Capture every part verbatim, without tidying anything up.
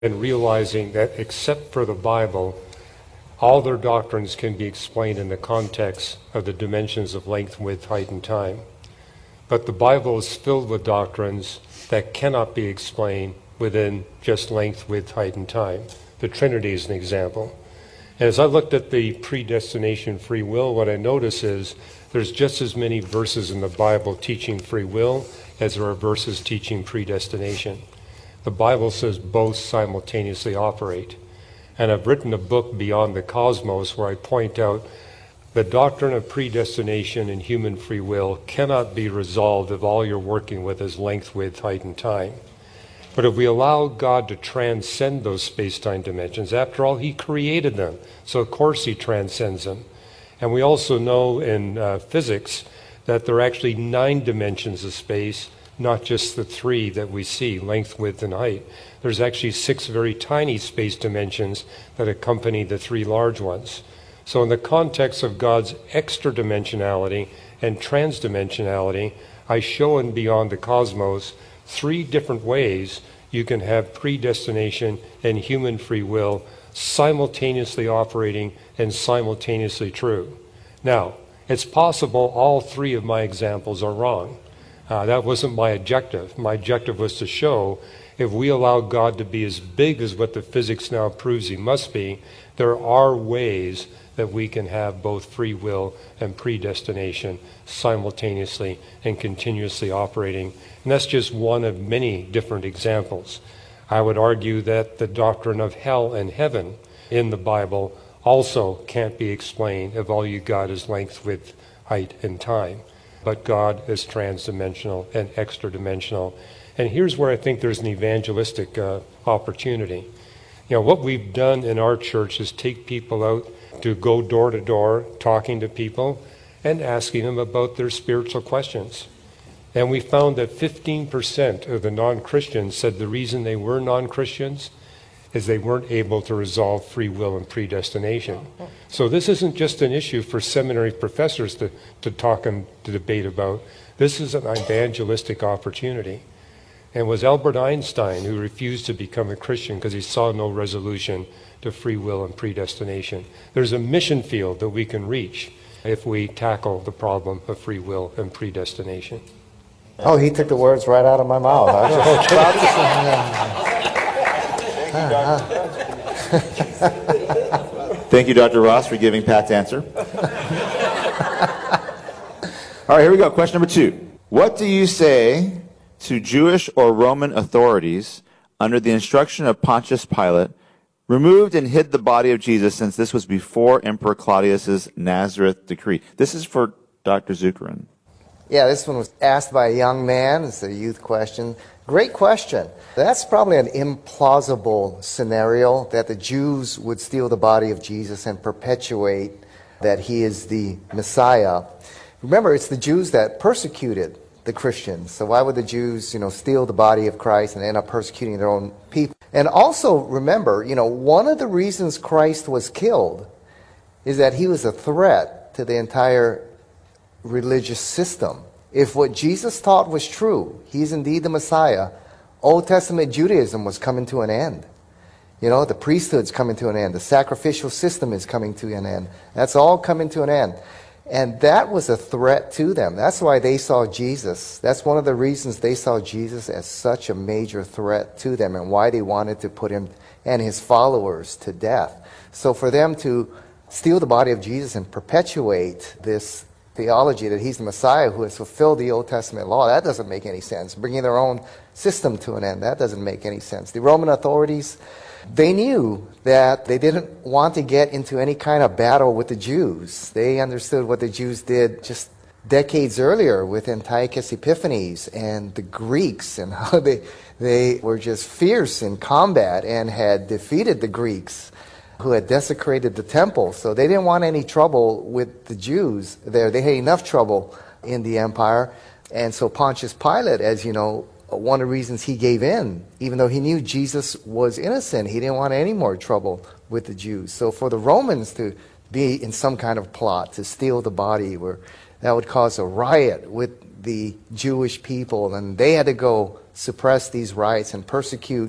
and realizing that except for the Bible, all their doctrines can be explained in the context of the dimensions of length, width, height, and time. But the Bible is filled with doctrines that cannot be explained within just length, width, height, and time. The Trinity is an example. And as I looked at the predestination free will, what I notice is there's just as many verses in the Bible teaching free will as there are verses teaching predestination. The Bible says both simultaneously operate. And I've written a book, Beyond the Cosmos, where I point out the doctrine of predestination and human free will cannot be resolved if all you're working with is length, width, height, and time. But if we allow God to transcend those space-time dimensions, after all, he created them, so of course he transcends them. And we also know in uh, physics that there are actually nine dimensions of space, not just the three that we see, length, width, and height. There's actually six very tiny space dimensions that accompany the three large ones. So in the context of God's extra dimensionality and transdimensionality, I show in Beyond the Cosmos three different ways you can have predestination and human free will simultaneously operating and simultaneously true. Now, it's possible all three of my examples are wrong. Uh, that wasn't my objective. My objective was to show if we allow God to be as big as what the physics now proves he must be, there are ways that we can have both free will and predestination simultaneously and continuously operating. And that's just one of many different examples. I would argue that the doctrine of hell and heaven in the Bible also can't be explained if all you got is length, width, height, and time. But God is transdimensional and extra-dimensional. And here's where I think there's an evangelistic uh, opportunity. You know, what we've done in our church is take people out to go door to door, talking to people and asking them about their spiritual questions. And we found that fifteen percent of the non-Christians said the reason they were non-Christians is they weren't able to resolve free will and predestination. So this isn't just an issue for seminary professors to, to talk and to debate about. This is an evangelistic opportunity. And it was Albert Einstein who refused to become a Christian because he saw no resolution to free will and predestination. There's a mission field that we can reach if we tackle the problem of free will and predestination. Oh, he took the words right out of my mouth. I was just about to say, Thank you, Doctor Ross, for giving Pat's answer. All right, here we go. Question number two. What do you say to Jewish or Roman authorities under the instruction of Pontius Pilate removed and hid the body of Jesus, since this was before Emperor Claudius's Nazareth decree? This is for Doctor Zuckeran. Yeah, this one was asked by a young man. It's a youth question. Great question. That's probably an implausible scenario, that the Jews would steal the body of Jesus and perpetuate that he is the Messiah. Remember, it's the Jews that persecuted the Christians. So why would the Jews, you know, steal the body of Christ and end up persecuting their own people? And also remember, you know, one of the reasons Christ was killed is that he was a threat to the entire religious system. If what Jesus taught was true, he's indeed the Messiah, Old Testament Judaism was coming to an end. You know, the priesthood's coming to an end. The sacrificial system is coming to an end. That's all coming to an end. And that was a threat to them. That's why they saw Jesus. That's one of the reasons they saw Jesus as such a major threat to them, and why they wanted to put him and his followers to death. So for them to steal the body of Jesus and perpetuate this theology that he's the Messiah who has fulfilled the Old Testament law, that doesn't make any sense. Bringing their own system to an end, that doesn't make any sense. The Roman authorities, they knew that they didn't want to get into any kind of battle with the Jews. They understood what the Jews did just decades earlier with Antiochus Epiphanes and the Greeks, and how they, they were just fierce in combat and had defeated the Greeks who had desecrated the temple. So they didn't want any trouble with the Jews there. They had enough trouble in the empire. And so Pontius Pilate, as you know, one of the reasons he gave in, even though he knew Jesus was innocent, he didn't want any more trouble with the Jews. So for the Romans to be in some kind of plot to steal the body, where that would cause a riot with the Jewish people, and they had to go suppress these riots and persecute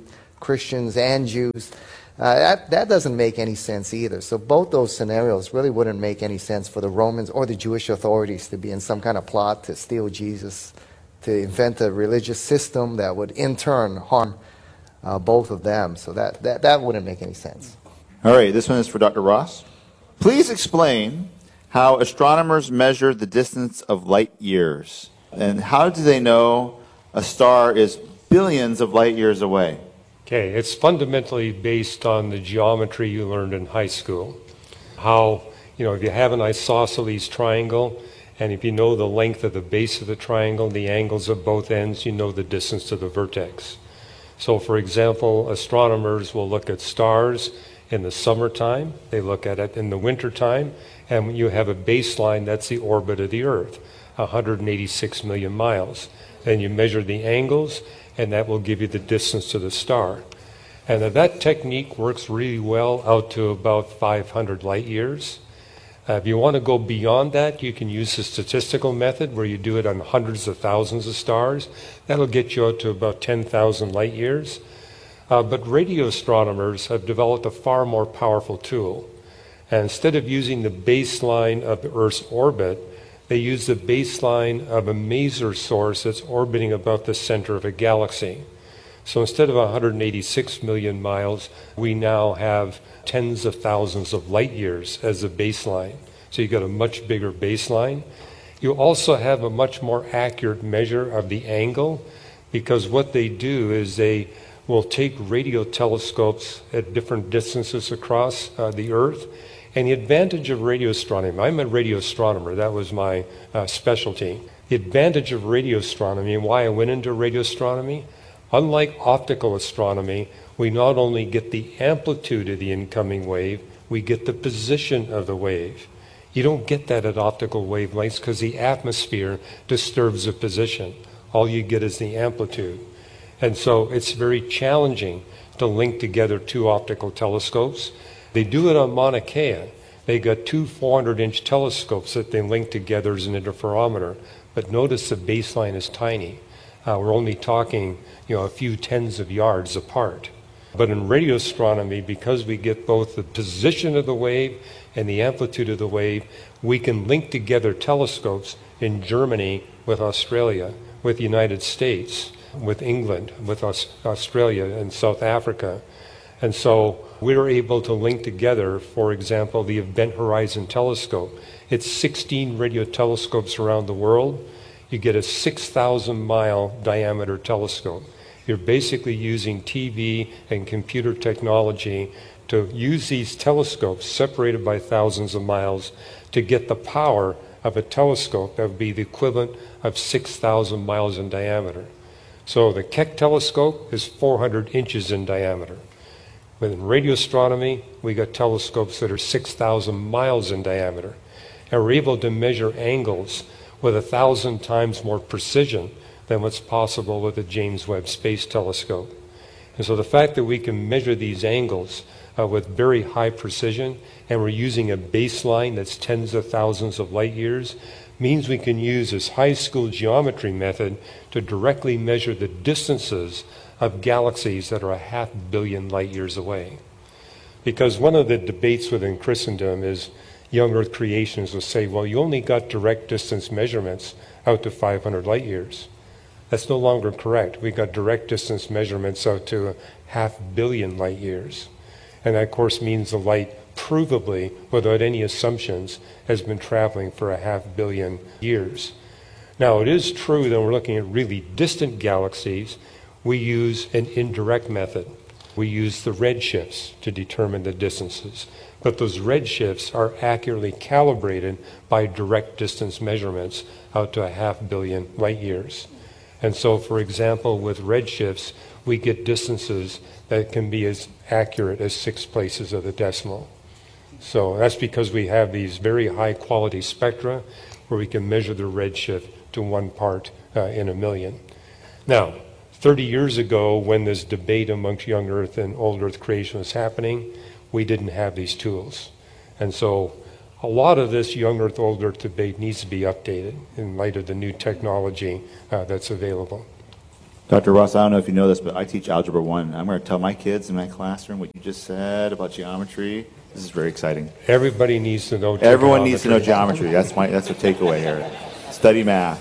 Christians and Jews. Uh, that, that doesn't make any sense either. So both those scenarios really wouldn't make any sense for the Romans or the Jewish authorities to be in some kind of plot to steal Jesus, to invent a religious system that would in turn harm uh, both of them. So that, that, that wouldn't make any sense. All right, this one is for Doctor Ross. Please explain how astronomers measure the distance of light years. And how do they know a star is billions of light years away? Okay, it's fundamentally based on the geometry you learned in high school. How, you know, if you have an isosceles triangle, and if you know the length of the base of the triangle, the angles of both ends, you know the distance to the vertex. So, for example, astronomers will look at stars in the summertime, they look at it in the wintertime, and when you have a baseline, that's the orbit of the Earth, one hundred eighty-six million miles. Then you measure the angles, and that will give you the distance to the star. And that technique works really well out to about five hundred light years. Uh, if you want to go beyond that, you can use the statistical method where you do it on hundreds of thousands of stars. That'll get you out to about ten thousand light years. Uh, but radio astronomers have developed a far more powerful tool. And instead of using the baseline of the Earth's orbit, they use the baseline of a maser source that's orbiting about the center of a galaxy. So instead of one hundred eighty-six million miles, we now have tens of thousands of light years as a baseline. So you've got a much bigger baseline. You also have a much more accurate measure of the angle, because what they do is they will take radio telescopes at different distances across uh, the Earth. And the advantage of radio astronomy, I'm a radio astronomer, that was my uh, specialty. The advantage of radio astronomy and why I went into radio astronomy, unlike optical astronomy, we not only get the amplitude of the incoming wave, we get the position of the wave. You don't get that at optical wavelengths because the atmosphere disturbs the position. All you get is the amplitude. And so it's very challenging to link together two optical telescopes. They do it on Mauna Kea. They got two four hundred inch telescopes that they link together as an interferometer. But notice the baseline is tiny. Uh, we're only talking, you know, a few tens of yards apart. But in radio astronomy, because we get both the position of the wave and the amplitude of the wave, we can link together telescopes in Germany with Australia, with the United States, with England, with Aus- Australia and South Africa. And so we're able to link together, for example, the Event Horizon Telescope. It's sixteen radio telescopes around the world. You get a six thousand mile diameter telescope. You're basically using T V and computer technology to use these telescopes separated by thousands of miles to get the power of a telescope that would be the equivalent of six thousand miles in diameter. So the Keck telescope is four hundred inches in diameter. But in radio astronomy, we got telescopes that are six thousand miles in diameter. And we're able to measure angles with a thousand times more precision than what's possible with the James Webb Space Telescope. And so the fact that we can measure these angles uh, with very high precision, and we're using a baseline that's tens of thousands of light years, means we can use this high school geometry method to directly measure the distances of galaxies that are a half billion light years away. Because one of the debates within Christendom is young Earth creationists will say, well, you only got direct distance measurements out to five hundred light years. That's no longer correct. We got direct distance measurements out to a half billion light years. And that, of course, means the light provably, without any assumptions, has been traveling for a half billion years. Now, it is true that we're looking at really distant galaxies. We use an indirect method. We use the redshifts to determine the distances. But those redshifts are accurately calibrated by direct distance measurements out to a half billion light years. And so, for example, with redshifts, we get distances that can be as accurate as six places of the decimal. So that's because we have these very high quality spectra where we can measure the redshift to one part uh, in a million. Now, thirty years ago, when this debate amongst young Earth and old Earth creation was happening, we didn't have these tools. And so a lot of this young Earth, old Earth debate needs to be updated in light of the new technology uh, that's available. Doctor Ross, I don't know if you know this, but I teach Algebra one. I'm going to tell my kids in my classroom what you just said about geometry. This is very exciting. Everybody needs to know Everyone geometry. needs to know geometry. That's my that's the takeaway here. Study math.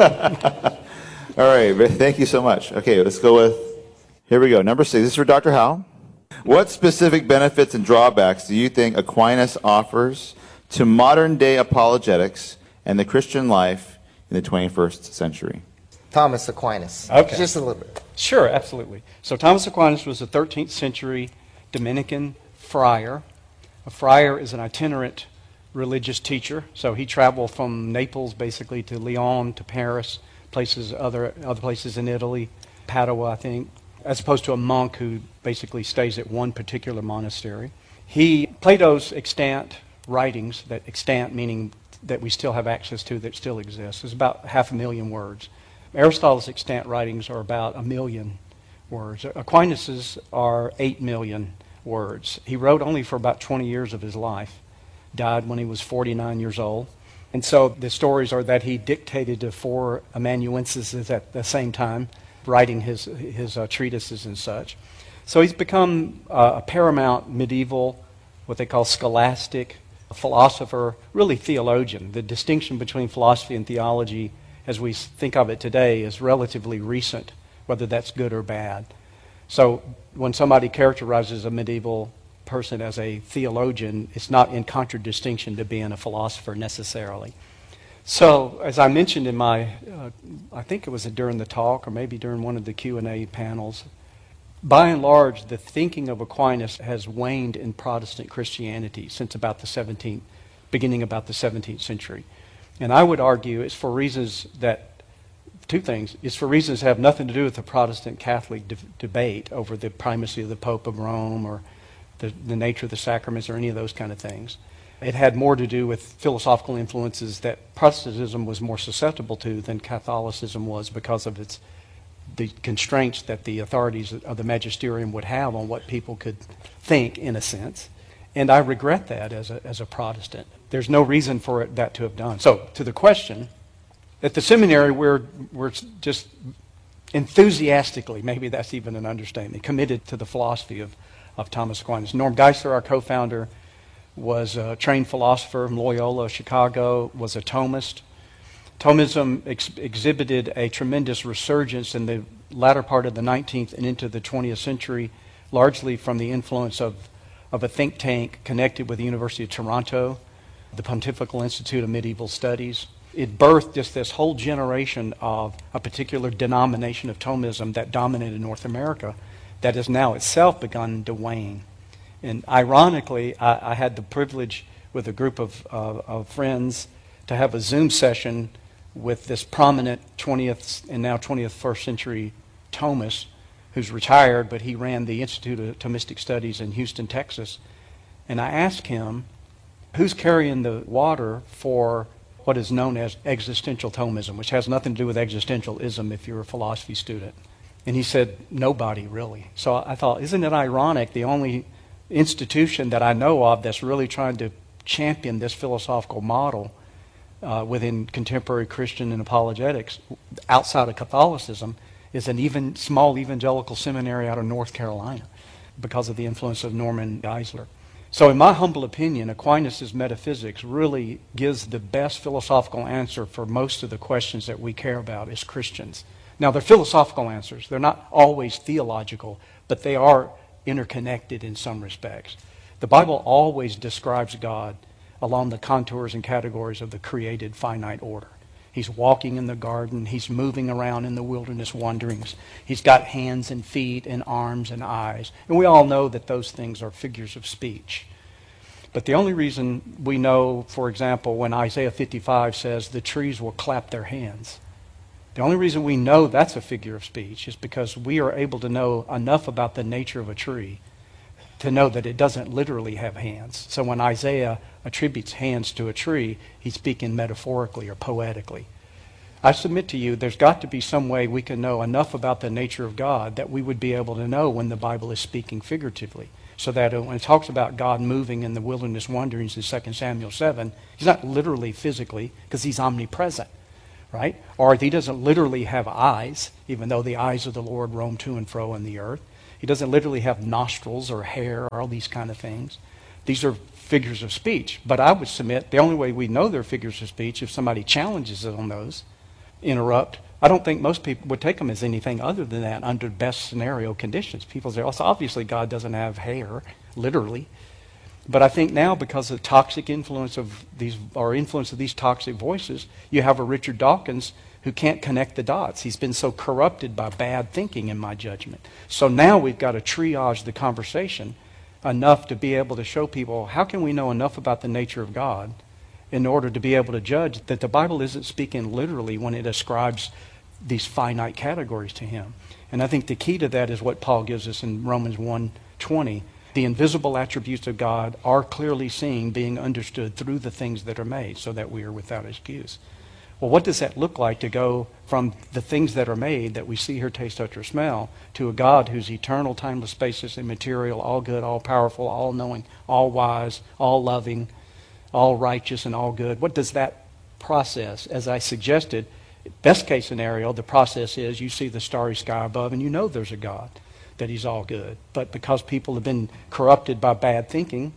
All right, thank you so much. Okay, let's go with, here we go. Number six, this is for Doctor Howe. What specific benefits and drawbacks do you think Aquinas offers to modern-day apologetics and the Christian life in the twenty-first century? Thomas Aquinas. Okay. Just a little bit. Sure, absolutely. So Thomas Aquinas was a thirteenth century Dominican friar. A friar is an itinerant religious teacher. So he traveled from Naples basically to Lyon to Paris, places other other places in Italy, Padua, I think, as opposed to a monk who basically stays at one particular monastery. He Plato's extant writings, that extant meaning that we still have access to, that still exists, is about half a million words. Aristotle's extant writings are about a million words. Aquinas's are eight million words. He wrote only for about twenty years of his life, died when he was forty-nine years old. And so the stories are that he dictated to four amanuenses at the same time, writing his, his uh, treatises and such. So he's become uh, a paramount medieval, what they call scholastic philosopher, really theologian. The distinction between philosophy and theology as we think of it today is relatively recent, whether that's good or bad. So when somebody characterizes a medieval person as a theologian, it's not in contradistinction to being a philosopher necessarily. So as I mentioned in my, uh, I think it was during the talk or maybe during one of the Q and A panels, by and large, the thinking of Aquinas has waned in Protestant Christianity since about the seventeenth, beginning about the seventeenth century. And I would argue it's for reasons that, two things, it's for reasons that have nothing to do with the Protestant Catholic de- debate over the primacy of the Pope of Rome or the, the nature of the sacraments or any of those kind of things. It had more to do with philosophical influences that Protestantism was more susceptible to than Catholicism was because of its the constraints that the authorities of the magisterium would have on what people could think, in a sense. And I regret that as a, as a Protestant. There's no reason for it, that to have done. So, to the question, at the seminary, we're, we're just enthusiastically, maybe that's even an understatement, committed to the philosophy of, of Thomas Aquinas. Norm Geisler, our co-founder, was a trained philosopher from Loyola, Chicago, was a Thomist. Thomism ex- exhibited a tremendous resurgence in the latter part of the nineteenth and into the twentieth century, largely from the influence of, of a think tank connected with the University of Toronto, the Pontifical Institute of Medieval Studies. It birthed just this whole generation of a particular denomination of Thomism that dominated North America that has now itself begun to wane. And ironically, I, I had the privilege with a group of, uh, of friends to have a Zoom session with this prominent twentieth and now twenty-first century Thomist who's retired, but he ran the Institute of Thomistic Studies in Houston, Texas. And I asked him, who's carrying the water for what is known as existential Thomism, which has nothing to do with existentialism if you're a philosophy student. And he said, nobody really. So I thought, isn't it ironic, the only institution that I know of that's really trying to champion this philosophical model uh, within contemporary Christian and apologetics outside of Catholicism is an even small evangelical seminary out of North Carolina because of the influence of Norman Geisler. So in my humble opinion, Aquinas' metaphysics really gives the best philosophical answer for most of the questions that we care about as Christians. Now, they're philosophical answers. They're not always theological, but they are interconnected in some respects. The Bible always describes God along the contours and categories of the created finite order. He's walking in the garden. He's moving around in the wilderness wanderings. He's got hands and feet and arms and eyes. And we all know that those things are figures of speech. But the only reason we know, for example, when Isaiah fifty-five says the trees will clap their hands, the only reason we know that's a figure of speech is because we are able to know enough about the nature of a tree to know that it doesn't literally have hands. So when Isaiah attributes hands to a tree, he's speaking metaphorically or poetically. I submit to you, there's got to be some way we can know enough about the nature of God that we would be able to know when the Bible is speaking figuratively. So that when it talks about God moving in the wilderness wanderings in Second Samuel seven, he's not literally physically, because he's omnipresent. right? Or he doesn't literally have eyes, even though the eyes of the Lord roam to and fro in the earth. He doesn't literally have nostrils or hair or all these kind of things. These are figures of speech. But I would submit the only way we know they're figures of speech if somebody challenges it on those, interrupt. I don't think most people would take them as anything other than that under best scenario conditions. People say, also, obviously God doesn't have hair, literally. But I think now, because of the toxic influence of these, or influence of these toxic voices, you have a Richard Dawkins who can't connect the dots. He's been so corrupted by bad thinking, in my judgment. So now we've got to triage the conversation enough to be able to show people, how can we know enough about the nature of God in order to be able to judge that the Bible isn't speaking literally when it ascribes these finite categories to him. And I think the key to that is what Paul gives us in Romans one twenty. The invisible attributes of God are clearly seen, being understood through the things that are made, so that we are without excuse. Well, what does that look like to go from the things that are made that we see, hear, taste, touch, or smell to a God who's eternal, timeless, spacious, immaterial, all good, all powerful, all knowing, all wise, all loving, all righteous, and all good? What does that process, as I suggested, best case scenario, the process is you see the starry sky above and you know there's a God, that he's all good. But because people have been corrupted by bad thinking,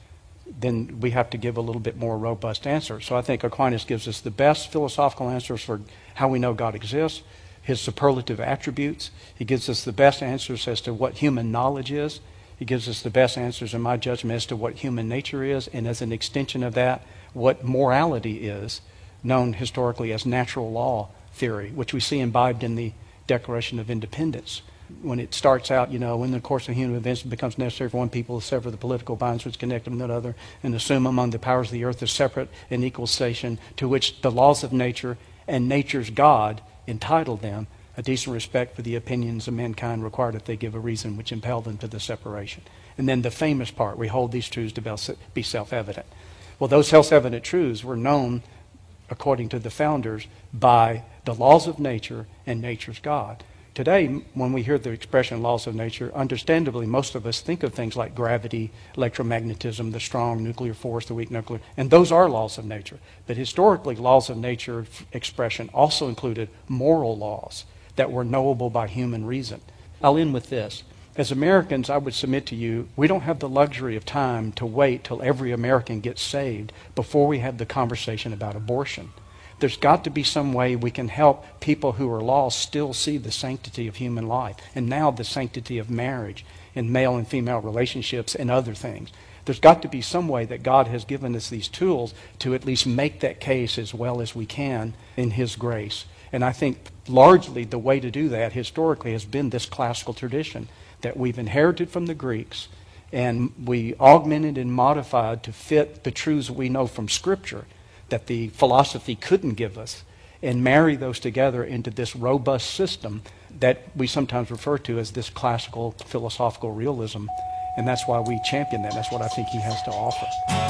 then we have to give a little bit more robust answer. So I think Aquinas gives us the best philosophical answers for how we know God exists, his superlative attributes. He gives us the best answers as to what human knowledge is. He gives us the best answers, in my judgment, as to what human nature is, and as an extension of that, what morality is, known historically as natural law theory, which we see imbibed in the Declaration of Independence. When it starts out, you know, in the course of human events, it becomes necessary for one people to sever the political bonds which connect them to another, and assume among the powers of the earth a separate and equal station, to which the laws of nature and nature's God entitle them a decent respect for the opinions of mankind, required that they give a reason which impel them to the separation. And then the famous part, we hold these truths to be self-evident. Well, those self-evident truths were known, according to the founders, by the laws of nature and nature's God. Today, when we hear the expression laws of nature, understandably, most of us think of things like gravity, electromagnetism, the strong nuclear force, the weak nuclear, and those are laws of nature. But historically, laws of nature expression also included moral laws that were knowable by human reason. I'll end with this. As Americans, I would submit to you, we don't have the luxury of time to wait till every American gets saved before we have the conversation about abortion. There's got to be some way we can help people who are lost still see the sanctity of human life, and now the sanctity of marriage and male and female relationships and other things. There's got to be some way that God has given us these tools to at least make that case as well as we can in his grace. And I think largely the way to do that historically has been this classical tradition that we've inherited from the Greeks, and we augmented and modified to fit the truths we know from Scripture that the philosophy couldn't give us, and marry those together into this robust system that we sometimes refer to as this classical philosophical realism. And that's why we champion that. That's what I think he has to offer.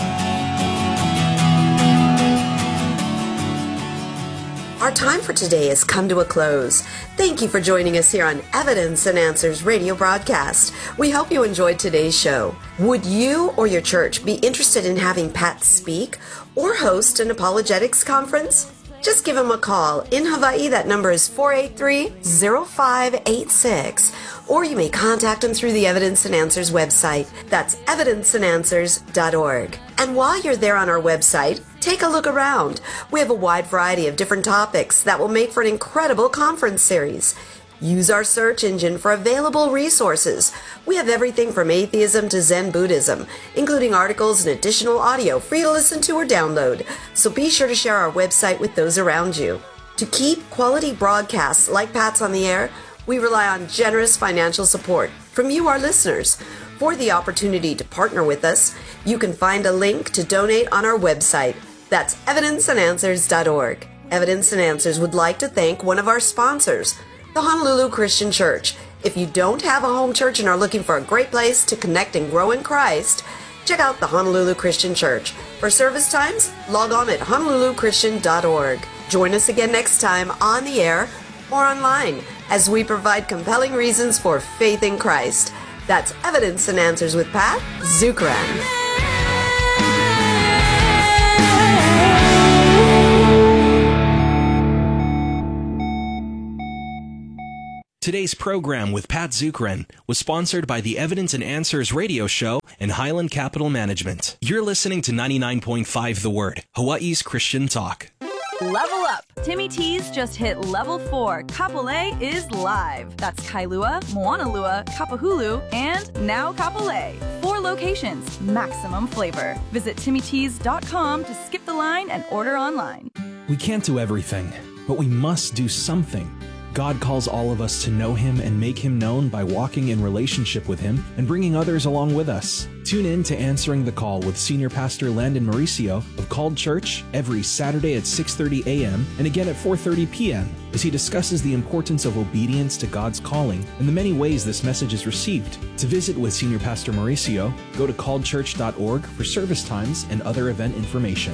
Our time for today has come to a close. Thank you for joining us here on Evidence and Answers radio broadcast. We hope you enjoyed today's show. Would you or your church be interested in having Pat speak or host an apologetics conference? Just give him a call. In Hawaii, that number is four eight three, zero five eight six. Or you may contact him through the Evidence and Answers website. That's evidence and answers dot org. And while you're there on our website, take a look around. We have a wide variety of different topics that will make for an incredible conference series. Use our search engine for available resources. We have everything from atheism to Zen Buddhism, including articles and additional audio free to listen to or download. So be sure to share our website with those around you. To keep quality broadcasts like Pat's on the air, we rely on generous financial support from you, our listeners. For the opportunity to partner with us, you can find a link to donate on our website. That's evidence and answers dot org. Evidence and Answers would like to thank one of our sponsors, the Honolulu Christian Church. If you don't have a home church and are looking for a great place to connect and grow in Christ, check out the Honolulu Christian Church. For service times, log on at honolulu christian dot org. Join us again next time on the air or online as we provide compelling reasons for faith in Christ. That's Evidence and Answers with Pat Zukeran. Today's program with Pat Zukeran was sponsored by the Evidence and Answers radio show and Highland Capital Management. You're listening to ninety-nine point five The Word, Hawaii's Christian talk. Level up! Timmy T's just hit level four. Kapolei is live. That's Kailua, Moanalua, Kapahulu, and now Kapolei. Four locations, maximum flavor. Visit timmy tees dot com to skip the line and order online. We can't do everything, but we must do something. God calls all of us to know Him and make Him known by walking in relationship with Him and bringing others along with us. Tune in to Answering the Call with Senior Pastor Landon Mauricio of Called Church every Saturday at six thirty a.m. and again at four thirty p.m. as he discusses the importance of obedience to God's calling and the many ways this message is received. To visit with Senior Pastor Mauricio, go to called church dot org for service times and other event information.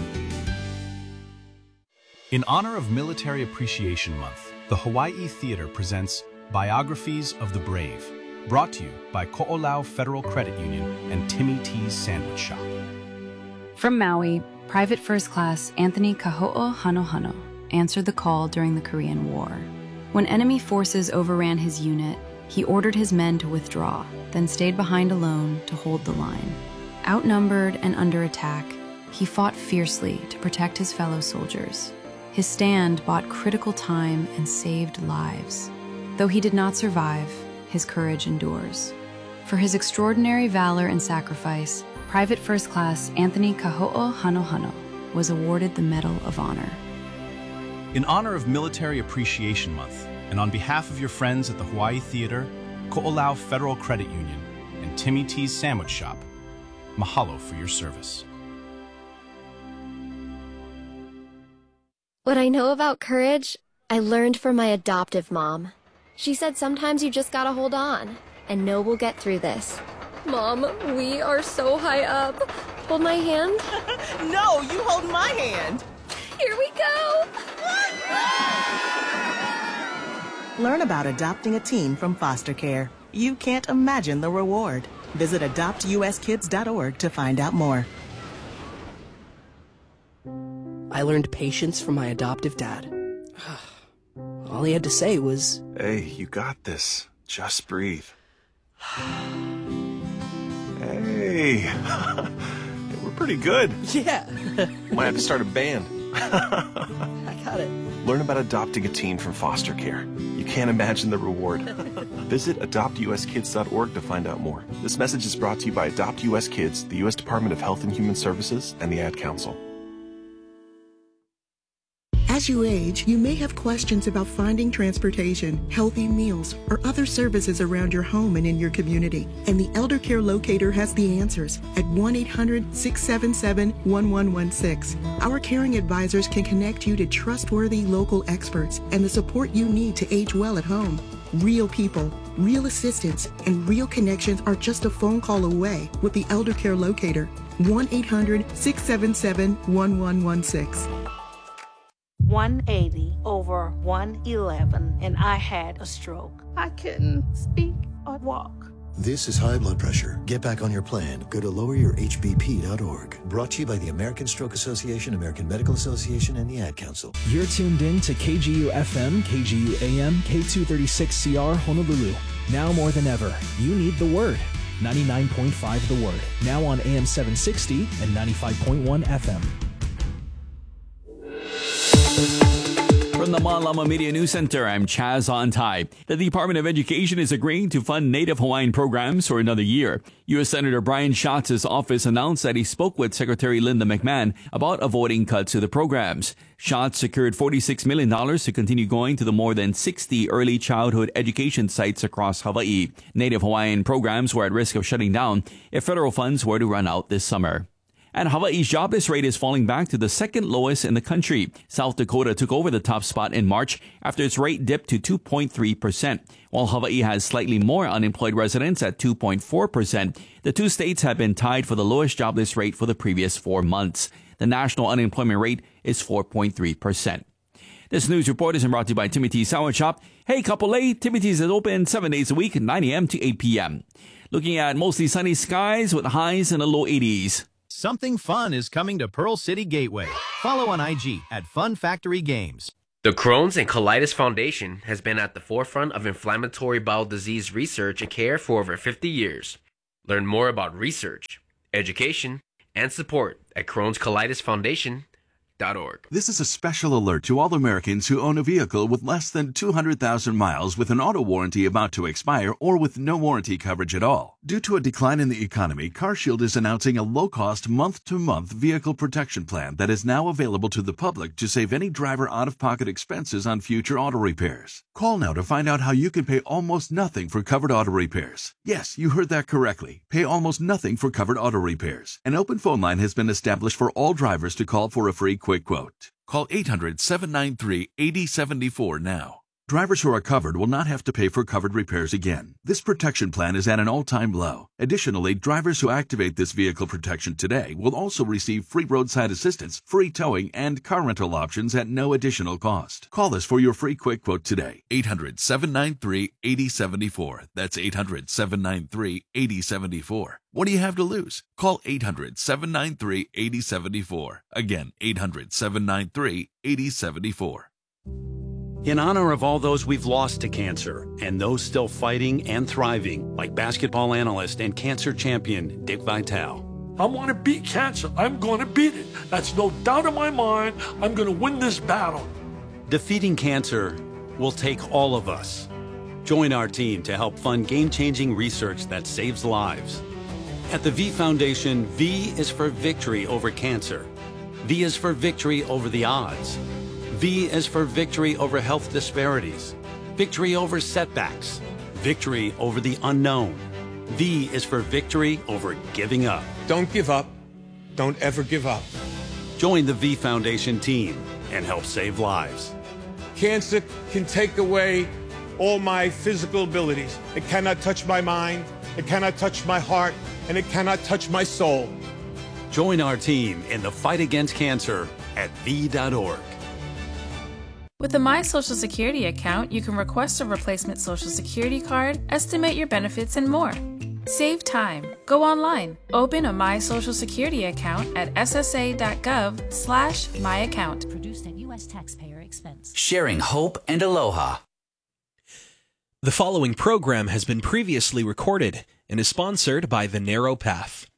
In honor of Military Appreciation Month, the Hawaii Theater presents Biographies of the Brave, brought to you by Ko'olau Federal Credit Union and Timmy T's Sandwich Shop. From Maui, Private First Class Anthony Kaho'o Hanohano answered the call during the Korean War. When enemy forces overran his unit, he ordered his men to withdraw, then stayed behind alone to hold the line. Outnumbered and under attack, he fought fiercely to protect his fellow soldiers. His stand bought critical time and saved lives. Though he did not survive, his courage endures. For his extraordinary valor and sacrifice, Private First Class Anthony Kaho'o Hanohano was awarded the Medal of Honor. In honor of Military Appreciation Month, and on behalf of your friends at the Hawaii Theater, Ko'olau Federal Credit Union, and Timmy T's Sandwich Shop, mahalo for your service. What I know about courage, I learned from my adoptive mom. She said sometimes you just gotta hold on and know we'll get through this. Mom, we are so high up. Hold my hand. No, you hold my hand. Here we go. Learn about adopting a teen from foster care. You can't imagine the reward. Visit adopt u s kids dot org to find out more. I learned patience from my adoptive dad. All he had to say was, "Hey, you got this. Just breathe." Hey, we're pretty good. Yeah. Might have to start a band. I got it. Learn about adopting a teen from foster care. You can't imagine the reward. Visit adopt u s kids dot org to find out more. This message is brought to you by Adopt U S Kids, the U S Department of Health and Human Services, and the Ad Council. As you age, you may have questions about finding transportation, healthy meals, or other services around your home and in your community. And the Elder Care Locator has the answers at one eight hundred, six seven seven, one one one six. Our caring advisors can connect you to trustworthy local experts and the support you need to age well at home. Real people, real assistance, and real connections are just a phone call away with the Elder Care Locator. one eight hundred, six seven seven, one one one six. one eighty over one eleven, and I had a stroke. I couldn't speak or walk. This is high blood pressure. Get back on your plan. Go to lower your h b p dot org. Brought to you by the American Stroke Association, American Medical Association, and the Ad Council. You're tuned in to K G U F M, K G U A M, K two thirty-six C R Honolulu. Now more than ever, you need the Word. ninety-nine point five The Word. Now on A M seven sixty and ninety-five point one F M. From the Malama Media News Center, I'm Chaz Ontai. The Department of Education is agreeing to fund Native Hawaiian programs for another year. U S Senator Brian Schatz's office announced that he spoke with Secretary Linda McMahon about avoiding cuts to the programs. Schatz secured forty-six million dollars to continue going to the more than sixty early childhood education sites across Hawaii. Native Hawaiian programs were at risk of shutting down if federal funds were to run out this summer. And Hawaii's jobless rate is falling back to the second lowest in the country. South Dakota took over the top spot in March after its rate dipped to two point three percent. While Hawaii has slightly more unemployed residents at two point four percent, the two states have been tied for the lowest jobless rate for the previous four months. The national unemployment rate is four point three percent. This news report is brought to you by Timmy T's Sandwich Shop. Hey, Kapolei, Timmy T's is open seven days a week, nine a.m. to eight p.m. Looking at mostly sunny skies with highs in the low eighties. Something fun is coming to Pearl City Gateway. Follow on I G at Fun Factory Games. The Crohn's and Colitis Foundation has been at the forefront of inflammatory bowel disease research and care for over fifty years. Learn more about research, education, and support at Crohn's Colitis Foundation dot org. This is a special alert to all Americans who own a vehicle with less than two hundred thousand miles with an auto warranty about to expire or with no warranty coverage at all. Due to a decline in the economy, CarShield is announcing a low-cost month-to-month vehicle protection plan that is now available to the public to save any driver out-of-pocket expenses on future auto repairs. Call now to find out how you can pay almost nothing for covered auto repairs. Yes, you heard that correctly. Pay almost nothing for covered auto repairs. An open phone line has been established for all drivers to call for a free quick quote. Call eight hundred, seven nine three, eight zero seven four now. Drivers who are covered will not have to pay for covered repairs again. This protection plan is at an all-time low. Additionally, drivers who activate this vehicle protection today will also receive free roadside assistance, free towing, and car rental options at no additional cost. Call us for your free quick quote today. eight hundred, seven nine three, eight zero seven four. That's eight hundred, seven nine three, eight zero seven four. What do you have to lose? Call eight hundred, seven nine three, eight zero seven four. Again, eight hundred, seven nine three, eight zero seven four. In honor of all those we've lost to cancer and those still fighting and thriving, like basketball analyst and cancer champion Dick Vitale. I want to beat cancer. I'm going to beat it. That's no doubt in my mind. I'm going to win this battle. Defeating cancer will take all of us. Join our team to help fund game-changing research that saves lives. At the V Foundation, V is for victory over cancer. V is for victory over the odds. V is for victory over health disparities, victory over setbacks, victory over the unknown. V is for victory over giving up. Don't give up. Don't ever give up. Join the V Foundation team and help save lives. Cancer can take away all my physical abilities. It cannot touch my mind, it cannot touch my heart, and it cannot touch my soul. Join our team in the fight against cancer at V dot org. With the My Social Security account, you can request a replacement Social Security card, estimate your benefits, and more. Save time. Go online. Open a My Social Security account at S S A dot gov slash my account. Produced at U S taxpayer expense. Sharing hope and aloha. The following program has been previously recorded and is sponsored by The Narrow Path.